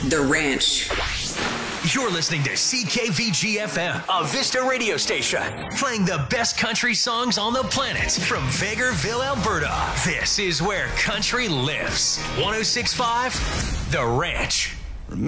The Ranch. You're listening to CKVG-FM, a Vista radio station, playing the best country songs on the planet from Vegreville, Alberta. This is where country lives. 106.5, The Ranch.